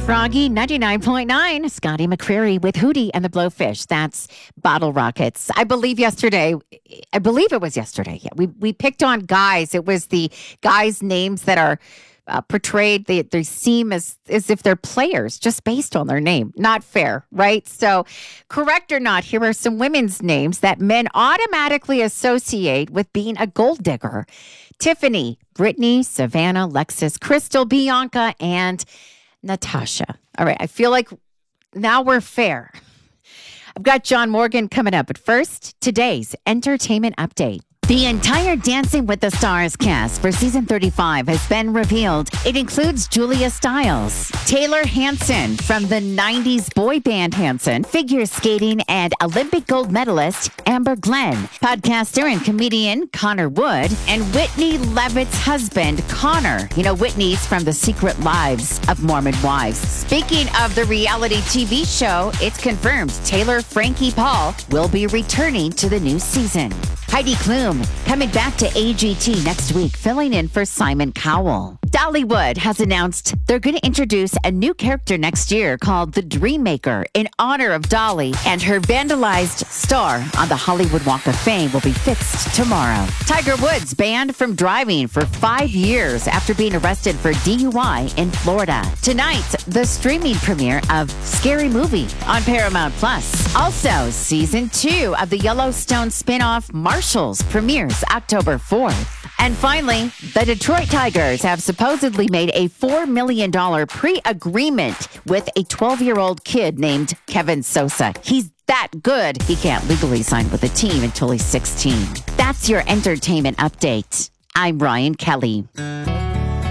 Froggy 99.9, Scotty McCreery with Hootie and the Blowfish. That's Bottle Rockets. I believe it was yesterday. Yeah, we picked on guys. It was the guys' names that are portrayed. They seem as if they're players just based on their name. Not fair, right? So, correct or not, here are some women's names that men automatically associate with being a gold digger. Tiffany, Brittany, Savannah, Lexus, Crystal, Bianca, and Natasha. All right, I feel like now we're fair. I've got John Morgan coming up, but first, today's entertainment update. The entire Dancing with the Stars cast for season 35 has been revealed. It includes Julia Stiles, Taylor Hanson from the 90s boy band Hanson, figure skating and Olympic gold medalist Amber Glenn, podcaster and comedian Connor Wood, and Whitney Levitt's husband, Connor. You know, Whitney's from The Secret Lives of Mormon Wives. Speaking of the reality TV show, it's confirmed Taylor Frankie Paul will be returning to the new season. Heidi Klum coming back to AGT next week, filling in for Simon Cowell. Dollywood has announced they're going to introduce a new character next year called the Dreammaker in honor of Dolly, and her vandalized star on the Hollywood Walk of Fame will be fixed tomorrow. Tiger Woods banned from driving for 5 years after being arrested for DUI in Florida. Tonight, the streaming premiere of Scary Movie on Paramount Plus. Also, season 2 of the Yellowstone spinoff Marshals premieres October 4th. And finally, the Detroit Tigers have supposedly made a $4 million pre-agreement with a 12-year-old kid named Kevin Sosa. He's that good, he can't legally sign with the team until he's 16. That's your entertainment update. I'm Ryan Kelly.